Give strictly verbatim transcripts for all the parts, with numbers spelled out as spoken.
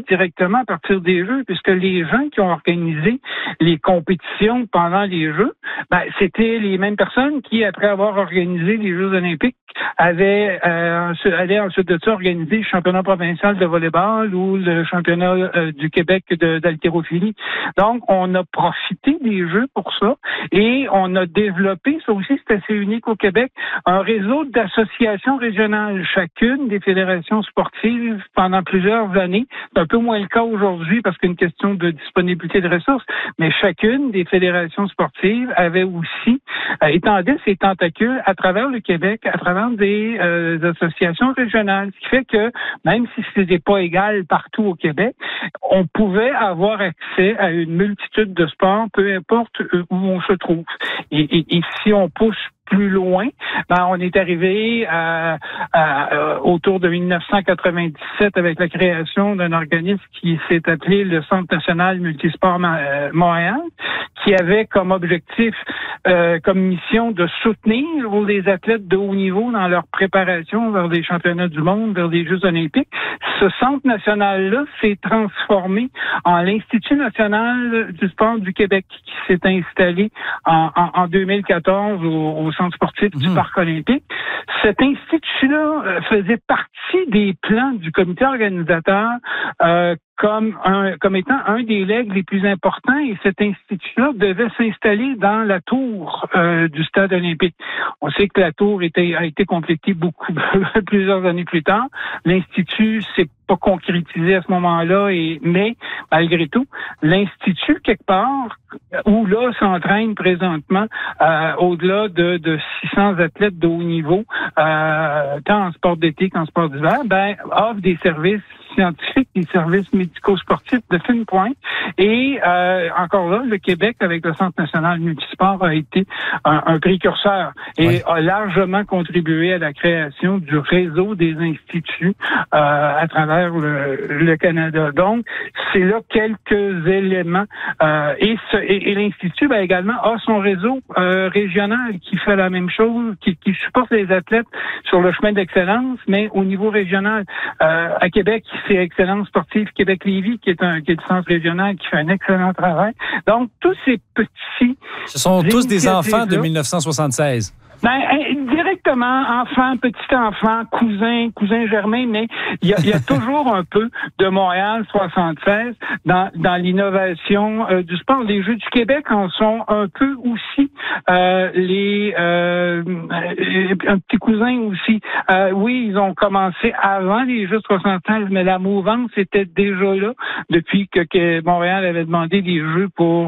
directement à partir des Jeux, puisque les gens qui ont organisé les compétitions pendant les Jeux, ben, c'était les mêmes personnes qui, après avoir organisé les Jeux olympiques, avaient, euh, allaient ensuite de ça organiser le championnat provincial de volleyball ou le championnat euh, du Québec de, d'haltérophilie. Donc, on a profité des Jeux pour ça et on a développé, ça aussi c'est assez unique au Québec, un réseau d'associations régionales. Chacune des fédérations sportives pendant plusieurs années, c'est un peu moins le cas aujourd'hui parce qu'il y a une question de disponibilité de ressources, mais chacune des fédérations sportives avait aussi euh, étendait ses tentacules à travers le Québec, à travers des euh, associations régionales, ce qui fait que même si ce n'était pas égal partout au Québec, on pouvait avoir accès à une multitude de sports, peu importe où on se trouve. Et, et, et si on pousse plus loin, ben on est arrivé à, à, à, autour de dix-neuf cent quatre-vingt-dix-sept avec la création d'un organisme qui s'est appelé le Centre national multisport Montréal, qui avait comme objectif, euh, comme mission de soutenir les athlètes de haut niveau dans leur préparation vers les championnats du monde, vers les Jeux olympiques. Ce Centre national-là s'est transformé en l'Institut national du sport du Québec, qui s'est installé en, en, en deux mille quatorze au, au Centre sportif du mmh. Parc olympique. Cet institut-là euh, faisait partie des plans du comité organisateur euh, comme un, comme étant un des legs les plus importants, et cet institut-là devait s'installer dans la tour euh, du stade olympique. On sait que la tour était, a été complétée beaucoup plusieurs années plus tard. L'institut s'est pas concrétisé à ce moment-là, et mais malgré tout, l'institut quelque part où là s'entraînent présentement euh, au-delà de, de six cents athlètes de haut niveau, euh, tant en sport d'été qu'en sport d'hiver, ben offre des services scientifiques, des services médico-sportifs de fine pointe. Et euh, encore là, le Québec, avec le Centre national multisport, a été un, un précurseur et oui. a largement contribué à la création du réseau des instituts euh, à travers le, le Canada. Donc, c'est là quelques éléments. Euh, et, ce, et, et l'Institut ben, également a son réseau euh, régional qui fait la même chose, qui, qui supporte les athlètes sur le chemin d'excellence, mais au niveau régional. Euh, à Québec, c'est Excellence sportive Québec-Lévis, qui est un qui est le centre régional, qui fait un excellent travail. Donc, tous ces petits... Ce sont tous des enfants de dix-neuf cent soixante-seize. Ben, directement, enfant, petit enfant, cousin, cousin germain, mais il y a, y a toujours un peu de Montréal soixante-seize dans, dans l'innovation euh, du sport. Les Jeux du Québec en sont un peu aussi. Euh, les euh, un petit cousin aussi. Euh, oui, ils ont commencé avant les Jeux soixante-seize, mais la mouvance était déjà là depuis que, que Montréal avait demandé des Jeux pour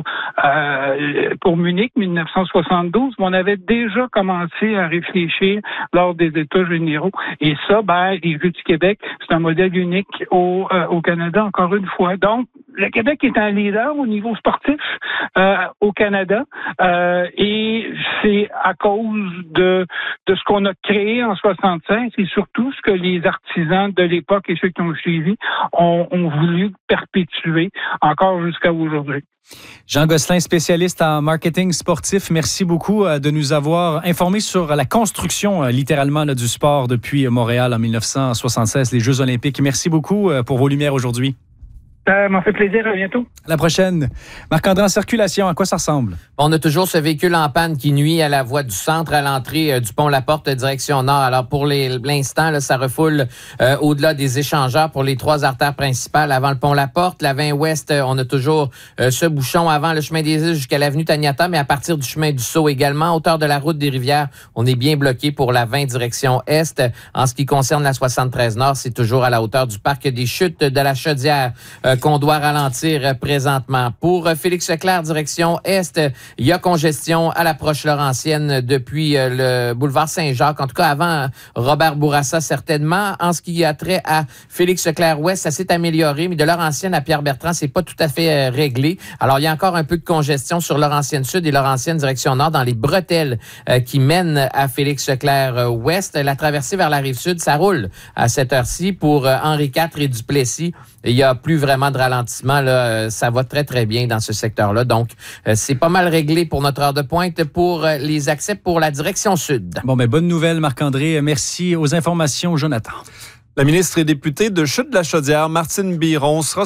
euh, pour Munich, dix-neuf cent soixante-douze. Mais on avait déjà commencé à réfléchir lors des États généraux. Et ça, ben, les Jeux du Québec, c'est un modèle unique au, euh, au Canada, encore une fois. Donc, le Québec est un leader au niveau sportif euh, au Canada euh, et c'est à cause de, de ce qu'on a créé en soixante-seize et surtout ce que les artisans de l'époque et ceux qui ont suivi ont, ont voulu perpétuer encore jusqu'à aujourd'hui. Jean Gosselin, spécialiste en marketing sportif, merci beaucoup de nous avoir informés sur la construction littéralement là, du sport depuis Montréal en dix-neuf cent soixante-seize, les Jeux olympiques. Merci beaucoup pour vos lumières aujourd'hui. Ça m'a fait plaisir. À bientôt. À la prochaine. Marc-André, en circulation, à quoi ça ressemble? On a toujours ce véhicule en panne qui nuit à la voie du centre à l'entrée euh, du pont La Porte, direction nord. Alors, pour les, l'instant, là, ça refoule euh, au-delà des échangeurs pour les trois artères principales avant le pont La Porte. La vingt ouest, euh, on a toujours euh, ce bouchon avant le chemin des îles jusqu'à l'avenue Taniata, mais à partir du chemin du Sceau également. Hauteur de la route des Rivières, on est bien bloqué pour la vingt direction est. En ce qui concerne la soixante-treize nord, c'est toujours à la hauteur du parc des Chutes de la Chaudière euh, qu'on doit ralentir présentement. Pour Félix Leclerc, direction est, il y a congestion à l'approche Laurentienne depuis le boulevard Saint-Jacques, en tout cas avant Robert Bourassa certainement. En ce qui a trait à Félix Leclerc ouest, ça s'est amélioré, mais de Laurentienne à Pierre-Bertrand, c'est pas tout à fait réglé. Alors, il y a encore un peu de congestion sur Laurentienne sud et Laurentienne direction nord dans les bretelles euh, qui mènent à Félix Leclerc ouest. La traversée vers la rive sud, ça roule à cette heure-ci pour euh, Henri quatre et Duplessis. Il y a plus vraiment de ralentissement, là. Ça va très, très bien dans ce secteur-là. Donc, euh, c'est pas mal réglé pour notre heure de pointe pour euh, les accès pour la direction sud. Bon, mais bonne nouvelle, Marc-André. Merci aux informations, Jonathan. La ministre et députée de Chutes-de-la-Chaudière, Martine Biron, sera